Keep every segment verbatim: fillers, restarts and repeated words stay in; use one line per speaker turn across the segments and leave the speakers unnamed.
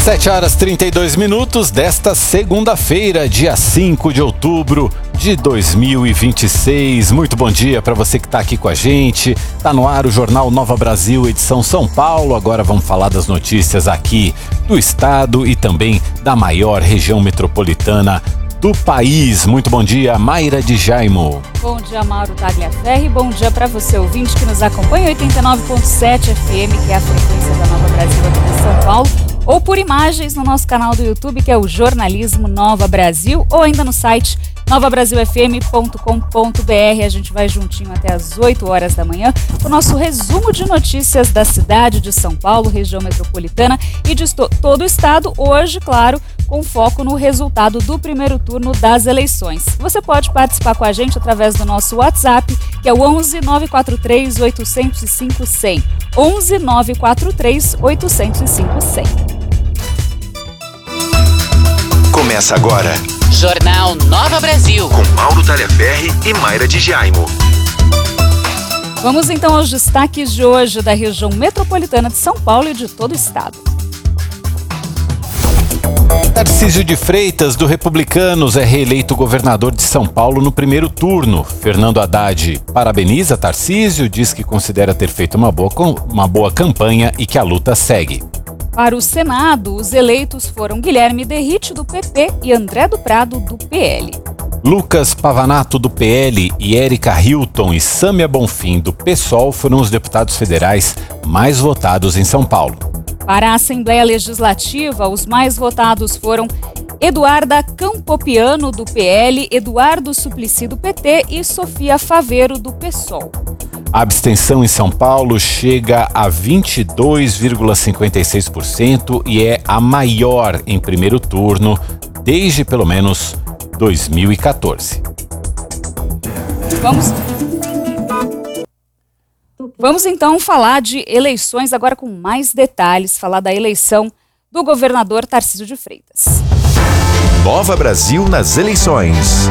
sete horas e trinta e dois minutos desta segunda-feira, dia cinco de outubro de dois mil e vinte e seis. Muito bom dia para você que está aqui com a gente. Tá no ar o Jornal Nova Brasil, edição São Paulo. Agora vamos falar das notícias aqui do estado e também da maior região metropolitana do país. Muito bom dia, Mayra de Jaimo.
Bom dia, Mauro Tagliaferri. Bom dia para você, ouvinte que nos acompanha, oitenta e nove ponto sete F M, que é a frequência da Nova Brasil aqui de São Paulo, ou por imagens no nosso canal do YouTube, que é o Jornalismo Nova Brasil, ou ainda no site nova brasil f m ponto com ponto b r. A gente vai juntinho até às oito horas da manhã com o nosso resumo de notícias da cidade de São Paulo, região metropolitana e de todo o estado, hoje, claro, com foco no resultado do primeiro turno das eleições. Você pode participar com a gente através do nosso WhatsApp, que é o onze nove quatro três oito zero cinco cem. onze nove quatro três oito zero cinco cem.
Começa agora
Jornal Nova Brasil,
com Mauro Tagliaferri e Mayra de Jaimo.
Vamos então aos destaques de hoje da região metropolitana de São Paulo e de todo o estado.
Tarcísio de Freitas, do Republicanos, é reeleito governador de São Paulo no primeiro turno. Fernando Haddad parabeniza Tarcísio, diz que considera ter feito uma boa, uma boa campanha e que a luta segue.
Para o Senado, os eleitos foram Guilherme Derrite, do P P, e André do Prado, do P L.
Lucas Pavanato, do P L, e Érica Hilton e Sâmia Bonfim, do PSOL, foram os deputados federais mais votados em São Paulo.
Para a Assembleia Legislativa, os mais votados foram Eduarda Campopiano, do P L, Eduardo Suplicy, do P T e Sofia Faveiro, do PSOL.
A abstenção em São Paulo chega a vinte e dois vírgula cinquenta e seis por cento e é a maior em primeiro turno desde pelo menos dois mil e quatorze.
Vamos... Vamos então falar de eleições agora com mais detalhes, falar da eleição do governador Tarcísio de Freitas.
Nova Brasil nas eleições.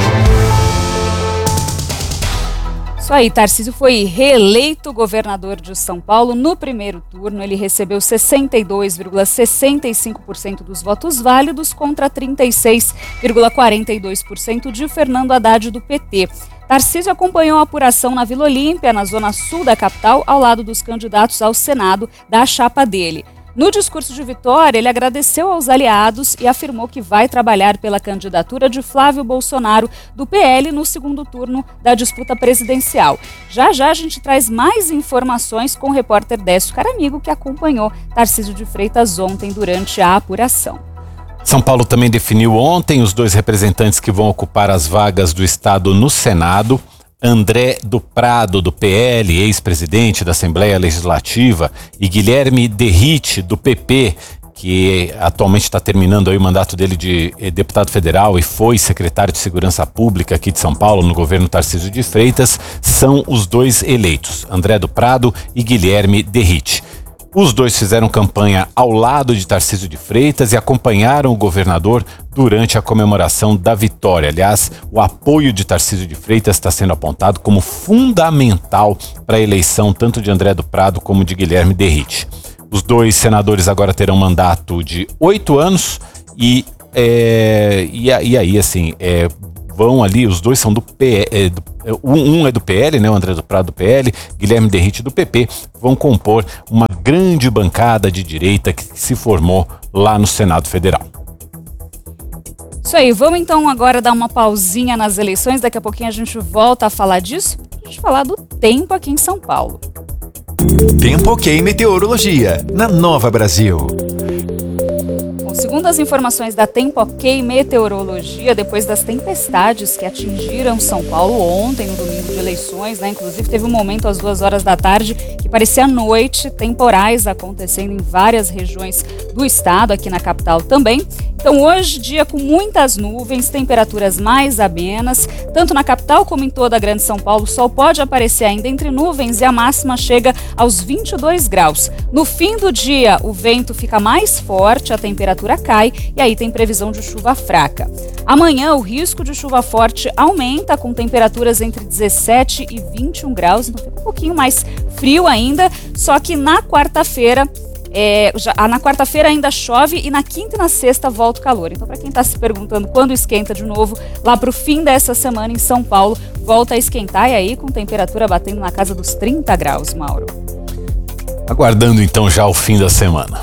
Isso aí, Tarcísio foi reeleito governador de São Paulo no primeiro turno. Ele recebeu sessenta e dois vírgula sessenta e cinco por cento dos votos válidos contra trinta e seis vírgula quarenta e dois por cento de Fernando Haddad, do P T. Tarcísio acompanhou a apuração na Vila Olímpia, na zona sul da capital, ao lado dos candidatos ao Senado da chapa dele. No discurso de vitória, ele agradeceu aos aliados e afirmou que vai trabalhar pela candidatura de Flávio Bolsonaro, do P L, no segundo turno da disputa presidencial. Já já a gente traz mais informações com o repórter Décio Caramigo, que acompanhou Tarcísio de Freitas ontem durante a apuração.
São Paulo também definiu ontem os dois representantes que vão ocupar as vagas do estado no Senado. André do Prado, do P L, ex-presidente da Assembleia Legislativa, e Guilherme Derrite, do P P, que atualmente está terminando aí o mandato dele de deputado federal e foi secretário de Segurança Pública aqui de São Paulo no governo Tarcísio de Freitas, são os dois eleitos, André do Prado e Guilherme Derrite. Os dois fizeram campanha ao lado de Tarcísio de Freitas e acompanharam o governador durante a comemoração da vitória. Aliás, o apoio de Tarcísio de Freitas está sendo apontado como fundamental para a eleição tanto de André do Prado como de Guilherme Derrite. Os dois senadores agora terão mandato de oito anos e, é, e, e aí, assim, é, vão ali, os dois são do P L, um, um é do P L, né, o André do Prado do P L, Guilherme Derrite do P P, vão compor uma grande bancada de direita que se formou lá no Senado Federal.
Isso aí, vamos então agora dar uma pausinha nas eleições, daqui a pouquinho a gente volta a falar disso, a gente falar do tempo aqui em São Paulo.
Tempo Ok Meteorologia, na Nova Brasil.
Segundo as informações da Tempo Ok Meteorologia, depois das tempestades que atingiram São Paulo ontem, no domingo de eleições, né? Inclusive teve um momento às duas horas da tarde que parecia noite, temporais acontecendo em várias regiões do estado, aqui na capital também. Então hoje, dia com muitas nuvens, temperaturas mais amenas, tanto na capital como em toda a Grande São Paulo, o sol pode aparecer ainda entre nuvens e a máxima chega aos vinte e dois graus. No fim do dia, o vento fica mais forte, a temperatura cai e aí tem previsão de chuva fraca. Amanhã, o risco de chuva forte aumenta com temperaturas entre dezessete e vinte e um graus, então fica um pouquinho mais frio ainda, só que na quarta-feira É, já, na quarta-feira ainda chove e na quinta e na sexta volta o calor. Então, para quem está se perguntando quando esquenta de novo, lá para o fim dessa semana em São Paulo, volta a esquentar e aí com temperatura batendo na casa dos trinta graus, Mauro.
Aguardando então já o fim da semana.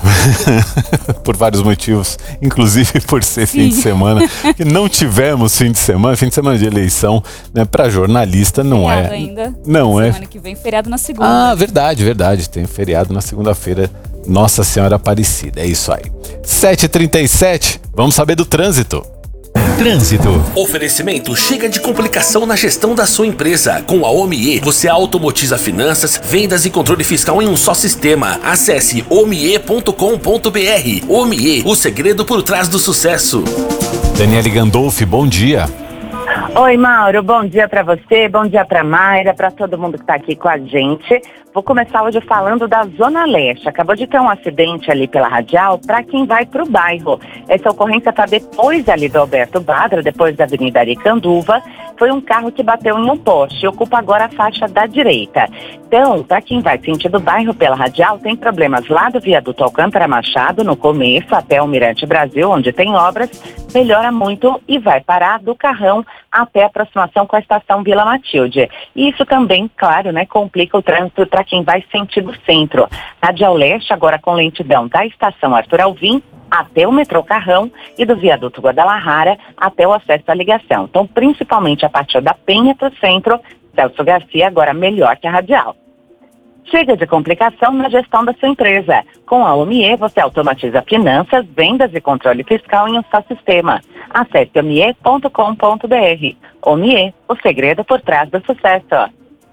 Por vários motivos, inclusive por ser Sim. fim de semana, que não tivemos fim de semana, fim de semana de eleição, né, para jornalista não
feriado
é.
ainda.
Não é.
Semana que vem, feriado na segunda.
Ah, verdade, verdade. Tem feriado na segunda-feira. Nossa Senhora Aparecida. É isso aí. sete e trinta e sete, vamos saber do trânsito.
Trânsito.
Oferecimento chega de complicação na gestão da sua empresa. Com a OMIE, você automotiza finanças, vendas e controle fiscal em um só sistema. Acesse omie ponto com ponto br. OMIE, o segredo por trás do sucesso.
Daniele Gandolfi, bom dia.
Oi, Mauro, bom dia para você, bom dia para Mayra, para todo mundo que está aqui com a gente. Vou começar hoje falando da Zona Leste. Acabou de ter um acidente ali pela Radial para quem vai para o bairro. Essa ocorrência está depois ali do Alberto Badra, depois da Avenida Aricanduva. Foi um carro que bateu em um poste e ocupa agora a faixa da direita. Então, para quem vai sentido bairro pela Radial, tem problemas lá do viaduto Alcântara Machado, no começo, até o Mirante Brasil, onde tem obras, melhora muito e vai parar do Carrão até a aproximação com a estação Vila Matilde. E isso também, claro, né, complica o trânsito para quem vai sentido centro. Radial Leste, agora com lentidão da estação Arthur Alvim até o metrô Carrão e do viaduto Guadalajara até o acesso à ligação. Então, principalmente a partir da Penha para o centro, Celso Garcia agora melhor que a Radial. Chega de complicação na gestão da sua empresa. Com a OMIE, você automatiza finanças, vendas e controle fiscal em um só sistema. Acesse omie ponto com ponto br. OMIE, o segredo por trás do sucesso.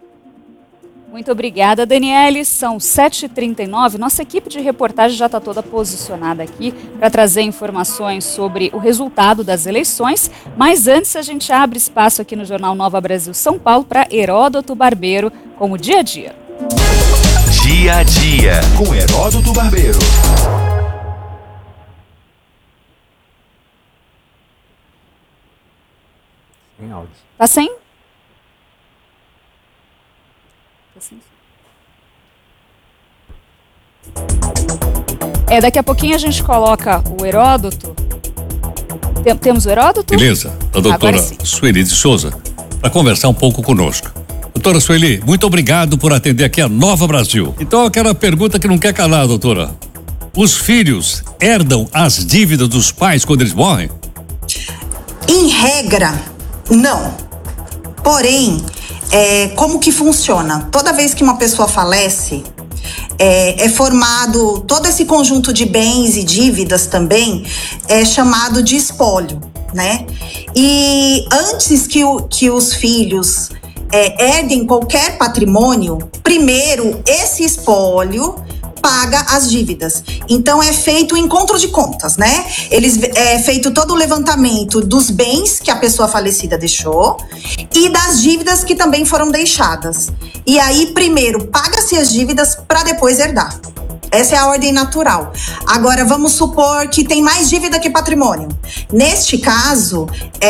Muito obrigada, Daniele. São sete e trinta e nove. Nossa equipe de reportagem já está toda posicionada aqui para trazer informações sobre o resultado das eleições. Mas antes, a gente abre espaço aqui no Jornal Nova Brasil São Paulo para Heródoto Barbeiro, como dia a dia.
Dia a dia, com Heródoto Barbeiro.
Sem áudio.
Tá sem? Tá sem. É, daqui a pouquinho a gente coloca o Heródoto. Tem, temos o Heródoto?
Beleza, a doutora Sueli de Souza, para conversar um pouco conosco. Doutora Sueli, muito obrigado por atender aqui a Nova Brasil. Então, aquela pergunta que não quer calar, doutora. Os filhos herdam as dívidas dos pais quando eles morrem?
Em regra, não. Porém, é, como que funciona? Toda vez que uma pessoa falece, é, é formado todo esse conjunto de bens e dívidas também, é chamado de espólio, né? E antes que, o, que os filhos É, herdem qualquer patrimônio, primeiro esse espólio paga as dívidas. Então é feito o encontro de contas, né? Eles, é feito todo o levantamento dos bens que a pessoa falecida deixou e das dívidas que também foram deixadas. E aí primeiro paga-se as dívidas para depois herdar. Essa é a ordem natural. Agora, vamos supor que tem mais dívida que patrimônio. Neste caso,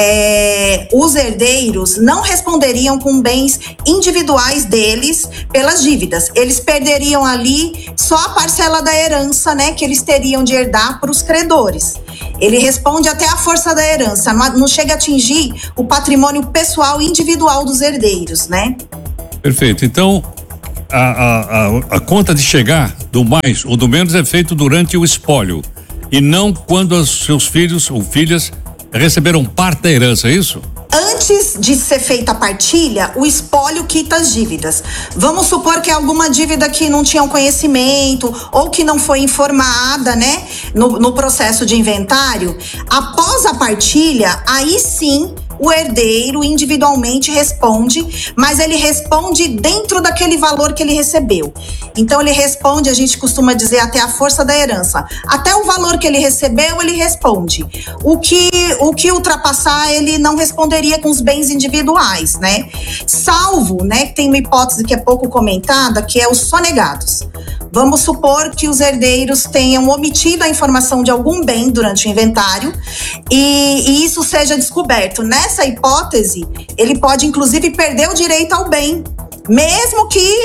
é, os herdeiros não responderiam com bens individuais deles pelas dívidas. Eles perderiam ali só a parcela da herança, né, que eles teriam de herdar para os credores. Ele responde até a força da herança, não, não chega a atingir o patrimônio pessoal individual dos herdeiros, né?
Perfeito. Então, A, a, a, a conta de chegar do mais ou do menos é feito durante o espólio e não quando os seus filhos ou filhas receberam parte da herança, é isso?
Antes de ser feita a partilha, o espólio quita as dívidas. Vamos supor que é alguma dívida que não tinham conhecimento ou que não foi informada, né, no, no processo de inventário. Após a partilha, aí sim o herdeiro individualmente responde, mas ele responde dentro daquele valor que ele recebeu. Então ele responde, a gente costuma dizer, até a força da herança. Até o valor que ele recebeu, ele responde. O que, o que ultrapassar, ele não responderia com os bens individuais, né? Salvo, né, que tem uma hipótese que é pouco comentada, que é os sonegados. Vamos supor que os herdeiros tenham omitido a informação de algum bem durante o inventário e, e isso seja descoberto. Nessa hipótese, ele pode inclusive perder o direito ao bem, mesmo que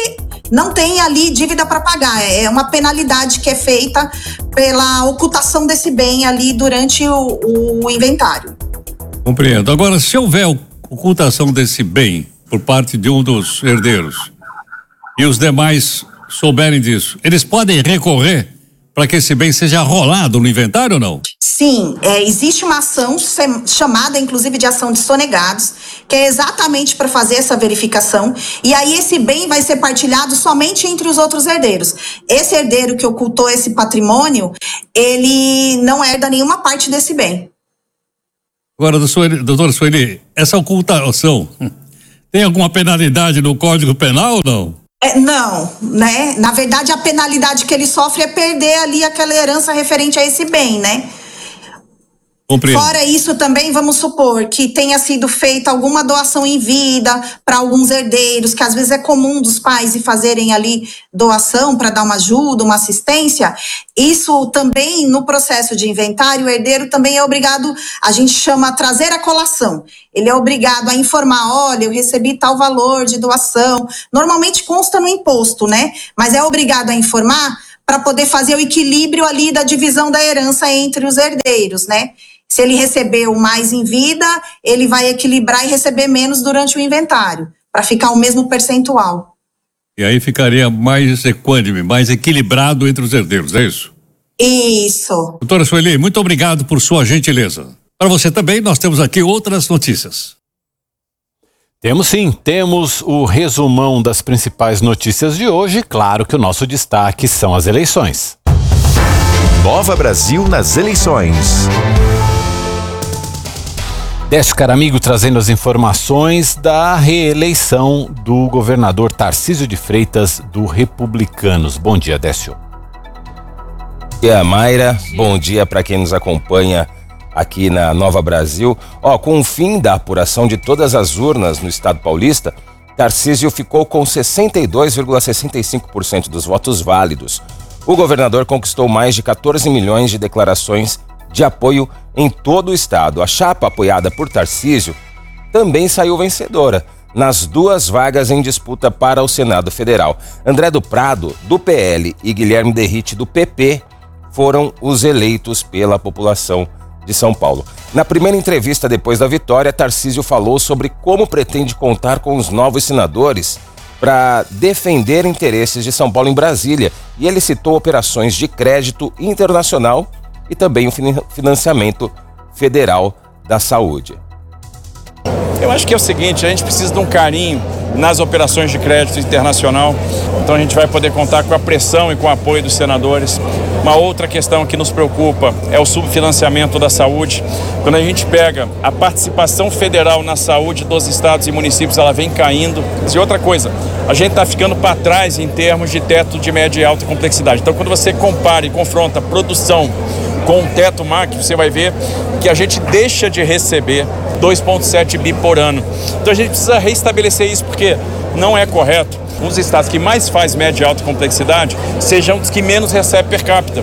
não tem ali dívida para pagar. É uma penalidade que é feita pela ocultação desse bem ali durante o, o inventário.
Compreendo. Agora, se houver ocultação desse bem por parte de um dos herdeiros e os demais souberem disso, eles podem recorrer para que esse bem seja rolado no inventário ou não?
Sim, é, existe uma ação chamada, inclusive, de ação de sonegados, que é exatamente para fazer essa verificação, e aí esse bem vai ser partilhado somente entre os outros herdeiros. Esse herdeiro que ocultou esse patrimônio, ele não herda nenhuma parte desse bem.
Agora, doutora Sueli, essa ocultação tem alguma penalidade no Código Penal ou não?
É, não, né? Na verdade, a penalidade que ele sofre é perder ali aquela herança referente a esse bem, né?
Compreendo.
Fora isso também, vamos supor que tenha sido feita alguma doação em vida para alguns herdeiros, que às vezes é comum dos pais e fazerem ali doação para dar uma ajuda, uma assistência. Isso também, no processo de inventário, o herdeiro também é obrigado, a gente chama trazer a colação. Ele é obrigado a informar, olha, eu recebi tal valor de doação. Normalmente consta no imposto, né? Mas é obrigado a informar para poder fazer o equilíbrio ali da divisão da herança entre os herdeiros, né? Se ele recebeu mais em vida, ele vai equilibrar e receber menos durante o inventário, para ficar o mesmo percentual.
E aí ficaria mais equânime, mais equilibrado entre os herdeiros, é isso?
Isso.
Doutora Sueli, muito obrigado por sua gentileza. Para você também, nós temos aqui outras notícias.
Temos sim, temos o resumão das principais notícias de hoje. Claro que o nosso destaque são as eleições.
Nova Brasil nas eleições.
Décio Caramigo trazendo as informações da reeleição do governador Tarcísio de Freitas do Republicanos. Bom dia, Décio.
Bom dia, Mayra. Bom dia para quem nos acompanha aqui na Nova Brasil. Ó, com o fim da apuração de todas as urnas no estado paulista, Tarcísio ficou com sessenta e dois vírgula sessenta e cinco por cento dos votos válidos. O governador conquistou mais de quatorze milhões de declarações de apoio em todo o estado. A chapa apoiada por Tarcísio também saiu vencedora nas duas vagas em disputa para o Senado Federal. André do Prado, do P L, e Guilherme Derrite, do P P, foram os eleitos pela população de São Paulo. Na primeira entrevista depois da vitória, Tarcísio falou sobre como pretende contar com os novos senadores para defender interesses de São Paulo em Brasília, e ele citou operações de crédito internacional e também o financiamento federal da saúde.
Eu acho que é o seguinte, a gente precisa de um carinho nas operações de crédito internacional, então a gente vai poder contar com a pressão e com o apoio dos senadores. Uma outra questão que nos preocupa é o subfinanciamento da saúde. Quando a gente pega a participação federal na saúde dos estados e municípios, ela vem caindo. E outra coisa, a gente está ficando para trás em termos de teto de média e alta complexidade. Então, quando você compara e confronta produção com o teto M A C, você vai ver que a gente deixa de receber dois vírgula sete bi por ano. Então, a gente precisa reestabelecer isso, porque não é correto os estados que mais faz média e alta complexidade sejam os que menos recebem per capita.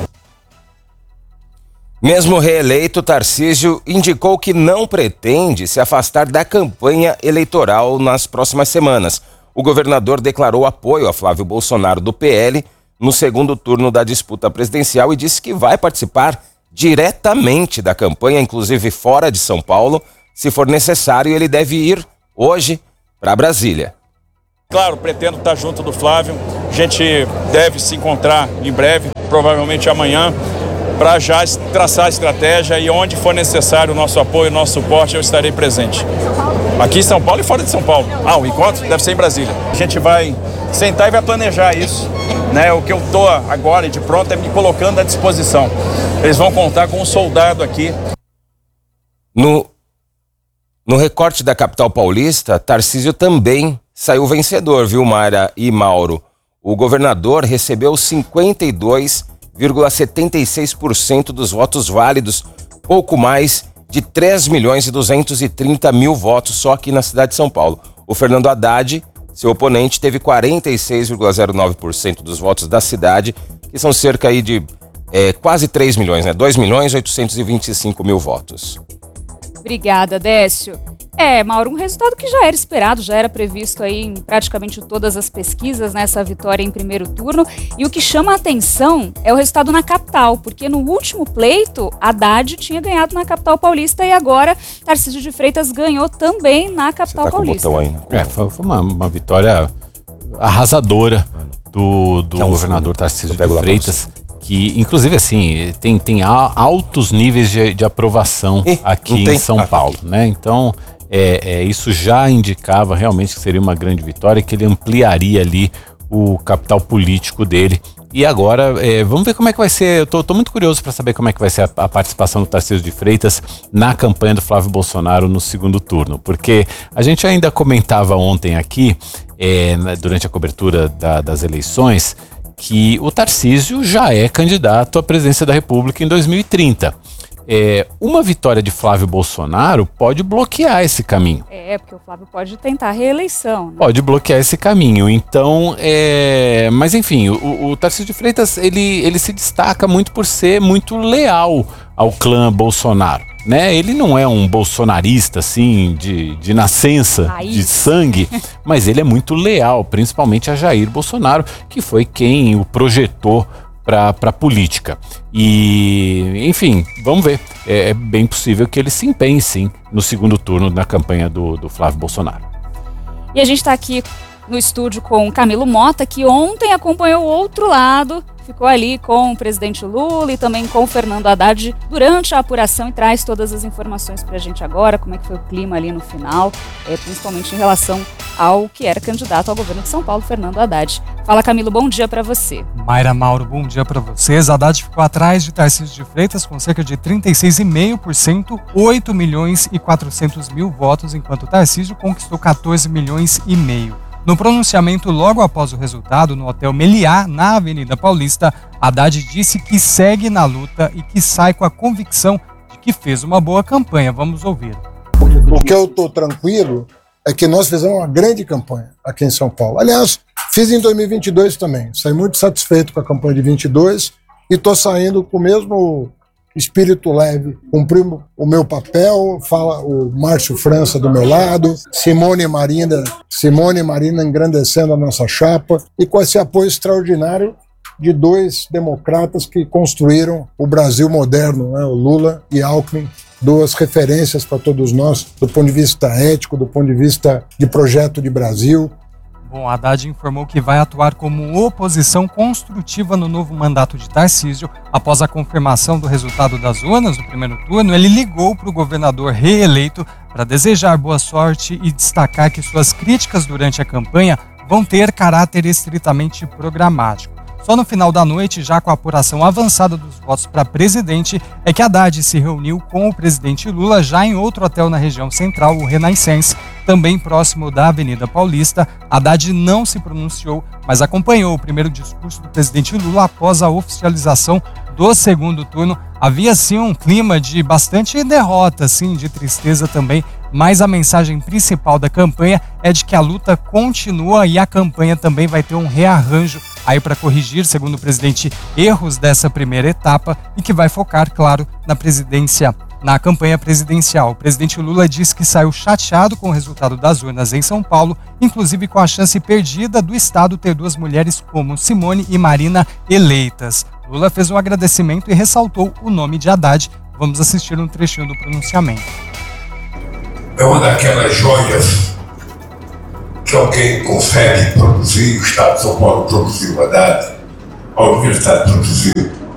Mesmo reeleito, Tarcísio indicou que não pretende se afastar da campanha eleitoral nas próximas semanas. O governador declarou apoio a Flávio Bolsonaro do P L no segundo turno da disputa presidencial e disse que vai participar diretamente da campanha, inclusive fora de São Paulo. Se for necessário, ele deve ir hoje para Brasília.
Claro, pretendo estar junto do Flávio. A gente deve se encontrar em breve, provavelmente amanhã, para já traçar a estratégia, e onde for necessário o nosso apoio, o nosso suporte, eu estarei presente. Aqui em São Paulo e fora de São Paulo. Ah, o encontro deve ser em Brasília. A gente vai sentar e vai planejar isso, né? O que eu estou agora de pronto é me colocando à disposição. Eles vão contar com um soldado aqui.
No, no recorte da capital paulista, Tarcísio também saiu vencedor, viu, Mayra e Mauro? O governador recebeu cinquenta e dois vírgula setenta e seis por cento dos votos válidos, pouco mais de três milhões e duzentos e trinta mil votos só aqui na cidade de São Paulo. O Fernando Haddad, seu oponente, teve quarenta e seis vírgula zero nove por cento dos votos da cidade, que são cerca aí de é, quase três milhões, né? dois milhões e oitocentos e vinte e cinco mil votos.
Obrigada, Décio. É, Mauro, um resultado que já era esperado, já era previsto aí em praticamente todas as pesquisas, nessa vitória em primeiro turno. E o que chama a atenção é o resultado na capital, porque no último pleito, Haddad tinha ganhado na capital paulista e agora Tarcísio de Freitas ganhou também na capital
Você tá
paulista.
Com o botão aí, né?
É, foi, foi uma, uma vitória arrasadora do, do
é um
governador Tarcísio de
lá
Freitas, que inclusive assim tem, tem altos níveis de, de aprovação
Ih,
aqui
não
em
tem?
São
Ah,
Paulo, né? Então é, é, isso já indicava realmente que seria uma grande vitória, que ele ampliaria ali o capital político dele. E agora, é, vamos ver como é que vai ser. Eu tô, tô muito curioso para saber como é que vai ser a, a participação do Tarcísio de Freitas na campanha do Flávio Bolsonaro no segundo turno, porque a gente ainda comentava ontem aqui, é, durante a cobertura da, das eleições, que o Tarcísio já é candidato à presidência da República em dois mil e trinta. É, uma vitória de Flávio Bolsonaro pode bloquear esse caminho.
É, porque o Flávio pode tentar a reeleição, né?
Pode bloquear esse caminho. Então, é... mas enfim, o, o Tarcísio de Freitas, ele, ele se destaca muito por ser muito leal ao clã Bolsonaro, né? Ele não é um bolsonarista, assim, de, de nascença,
Raiz.
de sangue, mas ele é muito leal, principalmente a Jair Bolsonaro, que foi quem o projetou para a política. E, enfim, vamos ver. É, é bem possível que ele se empenhe, sim, no segundo turno na campanha do, do Flávio Bolsonaro.
E a gente está aqui no estúdio com o Camilo Mota, que ontem acompanhou o outro lado, ficou ali com o presidente Lula e também com o Fernando Haddad durante a apuração e traz todas as informações para a gente agora, como é que foi o clima ali no final, é, principalmente em relação ao que era candidato ao governo de São Paulo, Fernando Haddad. Fala, Camilo, bom dia para você.
Mayra, Mauro, bom dia para vocês. Haddad ficou atrás de Tarcísio de Freitas com cerca de trinta e seis vírgula cinco por cento, oito milhões e quatrocentos mil votos, enquanto Tarcísio conquistou quatorze milhões e meio. No pronunciamento logo após o resultado, no Hotel Meliá, na Avenida Paulista, Haddad disse que segue na luta e que sai com a convicção de que fez uma boa campanha. Vamos ouvir.
O que eu estou tranquilo é que nós fizemos uma grande campanha aqui em São Paulo. Aliás, fiz em dois mil e vinte e dois também. Saí muito satisfeito com a campanha de vinte e dois e estou saindo com o mesmo espírito leve. Cumpri o meu papel, fala o Márcio França do meu lado, Simone Marina, Simone Marina engrandecendo a nossa chapa e com esse apoio extraordinário de dois democratas que construíram o Brasil moderno, né? O Lula e Alckmin, duas referências para todos nós, do ponto de vista ético, do ponto de vista de projeto de Brasil.
Bom, Haddad informou que vai atuar como oposição construtiva no novo mandato de Tarcísio. Após a confirmação do resultado das urnas do primeiro turno, ele ligou para o governador reeleito para desejar boa sorte e destacar que suas críticas durante a campanha vão ter caráter estritamente programático. Só no final da noite, já com a apuração avançada dos votos para presidente, é que Haddad se reuniu com o presidente Lula já em outro hotel na região central, o Renaissance, também próximo da Avenida Paulista. Haddad não se pronunciou, mas acompanhou o primeiro discurso do presidente Lula após a oficialização do segundo turno. Havia, sim, um clima de bastante derrota, sim, de tristeza também, mas a mensagem principal da campanha é de que a luta continua e a campanha também vai ter um rearranjo aí para corrigir, segundo o presidente, erros dessa primeira etapa e que vai focar, claro, na presidência, na campanha presidencial. O presidente Lula disse que saiu chateado com o resultado das urnas em São Paulo, inclusive com a chance perdida do Estado ter duas mulheres como Simone e Marina eleitas. Lula fez um agradecimento e ressaltou o nome de Haddad. Vamos assistir um trechinho do pronunciamento.
É uma daquelas joias que alguém consegue produzir, o Estado de São Paulo produziu a Haddad, a Universidade produziu,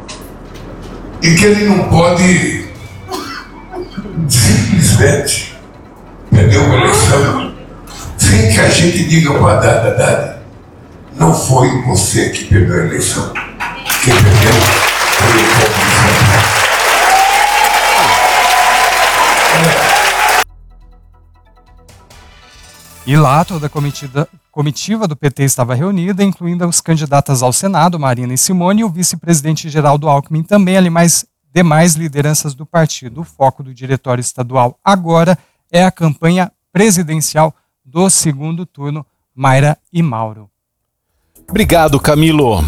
e que ele não pode simplesmente perder uma eleição sem que a gente diga para a Haddad, Haddad, não foi você que perdeu a eleição, quem perdeu foi o povo de São Paulo.
E lá toda a comitiva, comitiva do P T estava reunida, incluindo as candidatas ao Senado, Marina e Simone, e o vice-presidente Geraldo Alckmin também, ali mais demais lideranças do partido. O foco do diretório estadual agora é a campanha presidencial do segundo turno. Mayra e Mauro.
Obrigado, Camilo.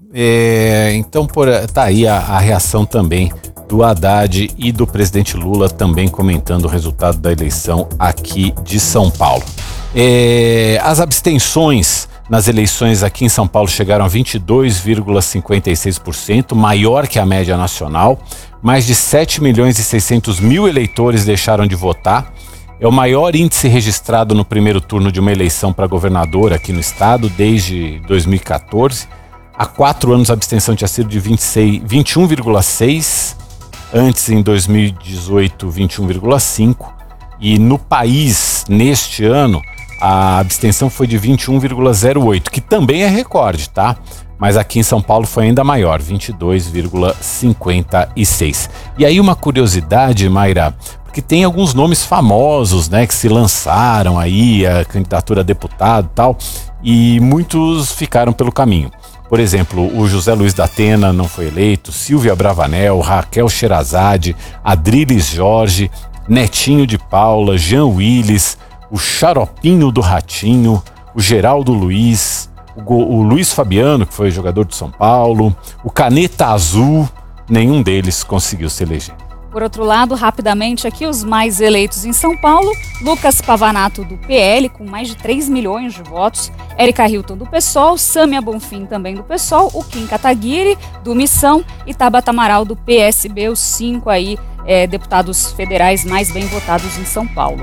É, então, por, tá aí a, a reação também do Haddad e do presidente Lula também comentando o resultado da eleição aqui de São Paulo. É, as abstenções nas eleições aqui em São Paulo chegaram a vinte e dois vírgula cinquenta e seis por cento, maior que a média nacional. Mais de sete milhões e seiscentos mil eleitores deixaram de votar. É o maior índice registrado no primeiro turno de uma eleição para governador aqui no estado desde dois mil e quatorze. Há quatro anos a abstenção tinha sido de vinte e seis, vinte e um vírgula seis por cento. Antes, em dois mil e dezoito, vinte e um vírgula cinco por cento, e no país, neste ano, a abstenção foi de vinte e um vírgula zero oito por cento, que também é recorde, tá? Mas aqui em São Paulo foi ainda maior, vinte e dois vírgula cinquenta e seis por cento. E aí uma curiosidade, Mayra, porque tem alguns nomes famosos, né, que se lançaram aí, a candidatura a deputado e tal, e muitos ficaram pelo caminho. Por exemplo, o José Luiz da Atena não foi eleito, Silvia Bravanel, Raquel Sherazade, Adriles Jorge, Netinho de Paula, Jean Willis, o Xaropinho do Ratinho, o Geraldo Luiz, o, Go, o Luiz Fabiano, que foi jogador de São Paulo, o Caneta Azul, nenhum deles conseguiu se eleger.
Por outro lado, rapidamente aqui, os mais eleitos em São Paulo: Lucas Pavanato, do P L, com mais de três milhões de votos, Érica Hilton, do PSOL, Sâmia Bonfim, também do PSOL, o Kim Kataguiri, do Missão, e Tabata Amaral, do P S B, os cinco aí, é, deputados federais mais bem votados em São Paulo.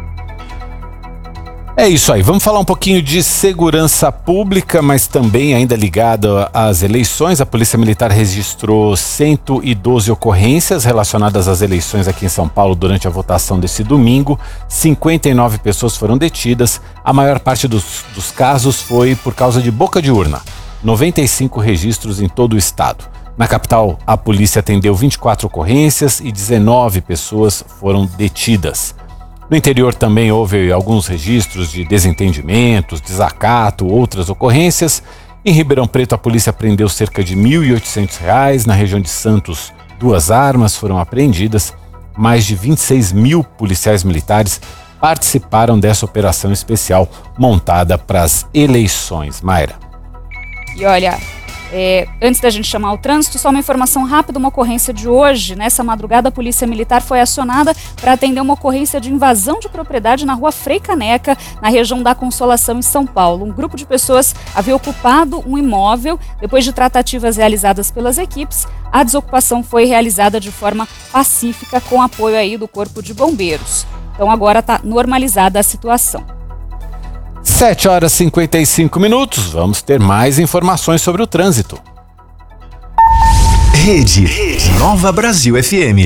É isso aí, vamos falar um pouquinho de segurança pública, mas também ainda ligado às eleições. A Polícia Militar registrou cento e doze ocorrências relacionadas às eleições aqui em São Paulo durante a votação desse domingo. cinquenta e nove pessoas foram detidas, a maior parte dos, dos casos foi por causa de boca de urna, noventa e cinco registros em todo o estado. Na capital, a polícia atendeu vinte e quatro ocorrências e dezenove pessoas foram detidas. No interior também houve alguns registros de desentendimentos, desacato, outras ocorrências. Em Ribeirão Preto, a polícia apreendeu cerca de mil e oitocentos reais. Na região de Santos, duas armas foram apreendidas. Mais de vinte e seis mil policiais militares participaram dessa operação especial montada para as eleições. Mayra.
E olha, É, antes da gente chamar o trânsito, só uma informação rápida, uma ocorrência de hoje. Nessa madrugada, a Polícia Militar foi acionada para atender uma ocorrência de invasão de propriedade na rua Frei Caneca, na região da Consolação, em São Paulo. Um grupo de pessoas havia ocupado um imóvel. Depois de tratativas realizadas pelas equipes, a desocupação foi realizada de forma pacífica, com apoio aí do Corpo de Bombeiros. Então agora está normalizada a situação.
sete horas e cinquenta e cinco minutos, vamos ter mais informações sobre o trânsito.
Rede, Rede Nova Brasil F M.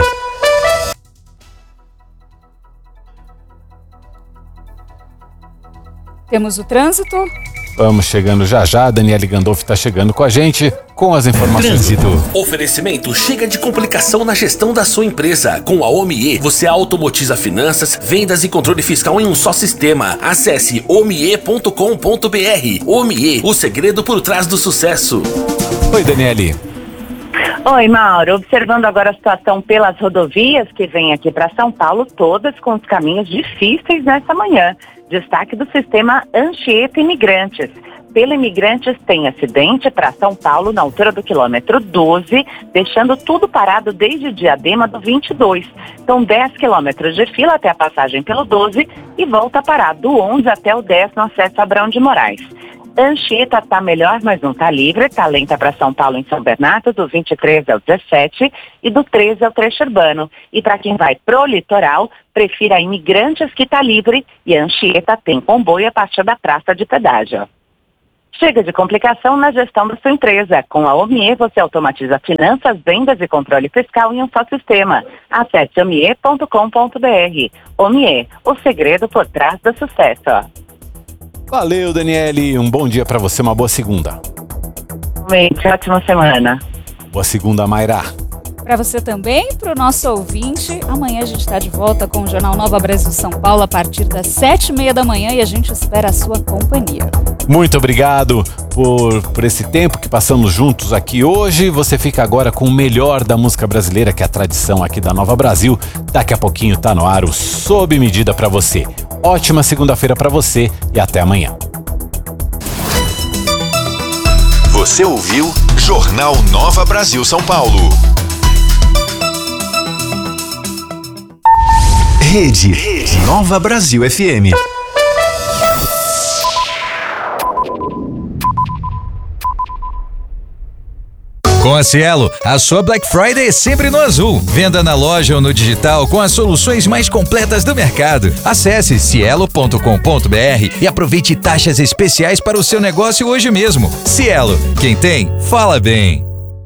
Temos o trânsito.
Vamos chegando já já, a Daniele Gandolfi está chegando com a gente com as informações.
Trânsito. Oferecimento: chega de complicação na gestão da sua empresa. Com a OMIE, você automatiza finanças, vendas e controle fiscal em um só sistema. Acesse omie ponto com ponto br. OMIE, o segredo por trás do sucesso.
Oi, Daniele.
Oi, Mauro. Observando agora a situação pelas rodovias que vêm aqui para São Paulo, todas com os caminhos difíceis nessa manhã. Destaque do sistema Anchieta Imigrantes. Pelo Imigrantes tem acidente para São Paulo na altura do quilômetro doze, deixando tudo parado desde Diadema do vinte e dois. Então dez quilômetros de fila até a passagem pelo doze e volta a parar do onze até o dez no acesso a Abrão de Moraes. Anchieta está melhor, mas não está livre. Está lenta para São Paulo em São Bernardo, do vinte e três ao dezessete e do treze ao trecho urbano. E para quem vai pro litoral, prefira Imigrantes, que está livre, e Anchieta tem comboio a partir da praça de pedágio. Chega de complicação na gestão da sua empresa. Com a OMIE, você automatiza finanças, vendas e controle fiscal em um só sistema. Acesse omie ponto com ponto br. OMIE, o segredo por trás do sucesso.
Valeu, Daniele. Um bom dia para você, uma boa segunda.
Gente, ótima semana.
Boa segunda, Mayra.
Para você também, para o nosso ouvinte. Amanhã a gente está de volta com o Jornal Nova Brasil São Paulo a partir das sete e meia da manhã e a gente espera a sua companhia.
Muito obrigado por, por esse tempo que passamos juntos aqui hoje. Você fica agora com o melhor da música brasileira, que é a tradição aqui da Nova Brasil. Daqui a pouquinho tá no ar o Sob Medida para você. Ótima segunda-feira para você e até amanhã.
Você ouviu Jornal Nova Brasil São Paulo. Rede, Rede Nova Brasil F M.
Com a Cielo, a sua Black Friday é sempre no azul. Venda na loja ou no digital com as soluções mais completas do mercado. Acesse cielo ponto com ponto b r e aproveite taxas especiais para o seu negócio hoje mesmo. Cielo, quem tem, fala bem.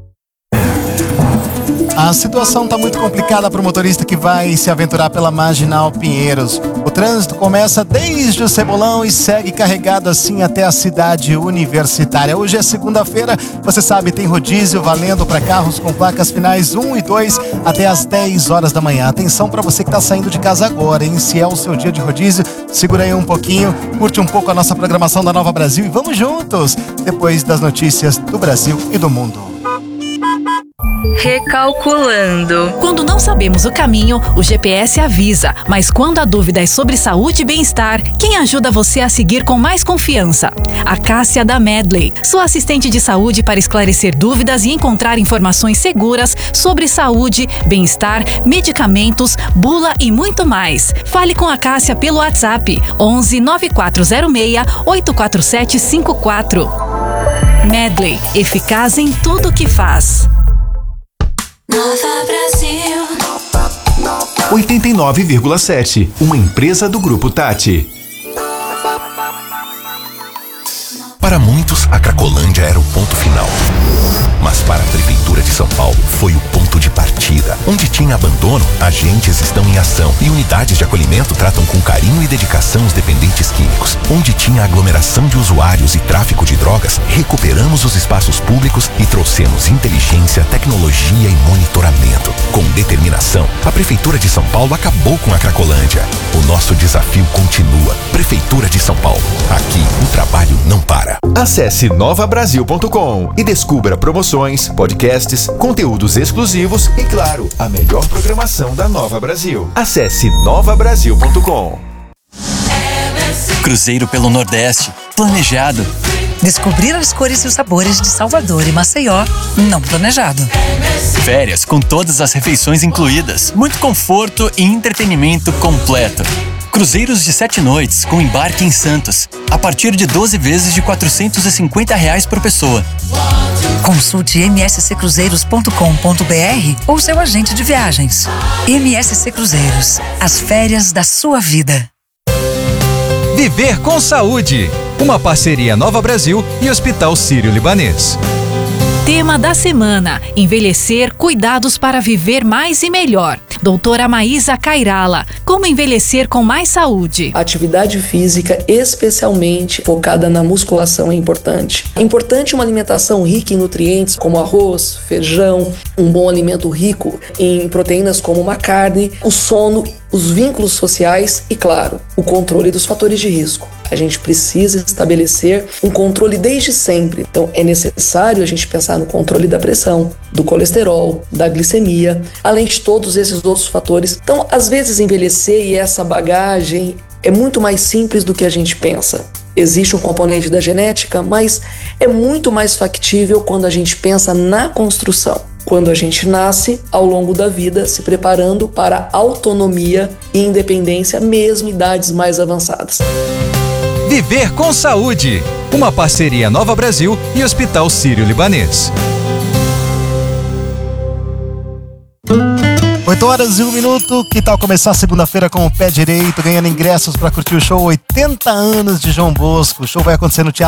A situação está muito complicada para o motorista que vai se aventurar pela Marginal Pinheiros. O trânsito começa desde o Cebolão e segue carregado assim até a cidade universitária. Hoje é segunda-feira, você sabe, tem rodízio valendo para carros com placas finais um e dois até às dez horas da manhã. Atenção para você que está saindo de casa agora, hein? Se é o seu dia de rodízio, segura aí um pouquinho, curte um pouco a nossa programação da Nova Brasil e vamos juntos, depois das notícias do Brasil e do mundo.
Recalculando. Quando não sabemos o caminho, o G P S avisa, mas quando a dúvida é sobre saúde e bem-estar, quem ajuda você a seguir com mais confiança? A Cássia da Medley, sua assistente de saúde para esclarecer dúvidas e encontrar informações seguras sobre saúde, bem-estar, medicamentos, bula e muito mais. Fale com a Cássia pelo WhatsApp onze nove quatro zero seis oito quatro sete cinco quatro. Medley, eficaz em tudo que faz.
Nova Brasil oitenta e nove vírgula sete, uma empresa do Grupo Tati.
Para muitos, a Cracolândia era o ponto final. Mas para a Prefeitura de São Paulo, foi o ponto de partida. Onde tinha abandono, agentes estão em ação e unidades de acolhimento tratam com carinho e dedicação os dependentes químicos. Onde tinha aglomeração de usuários e tráfico de drogas, recuperamos os espaços públicos e trouxemos inteligência, tecnologia e monitoramento. Com determinação, a Prefeitura de São Paulo acabou com a Cracolândia. O nosso desafio continua. Prefeitura de São Paulo. Aqui, o trabalho não para.
Acesse nova brasil ponto com e descubra promoções, podcasts, conteúdos exclusivos e, claro, a melhor programação da Nova Brasil. Acesse nova brasil ponto com.
Cruzeiro pelo Nordeste, planejado.
Descobrir as cores e os sabores de Salvador e Maceió, não planejado.
Férias com todas as refeições incluídas, muito conforto e entretenimento completo. Cruzeiros de sete noites com embarque em Santos, a partir de doze vezes de quatrocentos e cinquenta reais por pessoa.
Consulte m s c cruzeiros ponto com ponto b r ou seu agente de viagens. M S C Cruzeiros, as férias da sua vida.
Viver com Saúde, uma parceria Nova Brasil e Hospital Sírio-Libanês.
Tema da semana: envelhecer, cuidados para viver mais e melhor. Doutora Maísa Cairala, como envelhecer com mais saúde?
Atividade física, especialmente focada na musculação, é importante. É importante uma alimentação rica em nutrientes, como arroz, feijão, um bom alimento rico em proteínas como uma carne, o sono, os vínculos sociais e, claro, o controle dos fatores de risco. A gente precisa estabelecer um controle desde sempre. Então, é necessário a gente pensar no controle da pressão, do colesterol, da glicemia, além de todos esses outros fatores. Então, às vezes, envelhecer e essa bagagem é muito mais simples do que a gente pensa. Existe um componente da genética, mas é muito mais factível quando a gente pensa na construção. Quando a gente nasce, ao longo da vida, se preparando para autonomia e independência, mesmo em idades mais avançadas.
Viver com Saúde, uma parceria Nova Brasil e Hospital Sírio-Libanês.
oito horas e um minuto, que tal começar segunda-feira com o pé direito, ganhando ingressos para curtir o show oitenta anos de João Bosco. O show vai acontecer no Teatro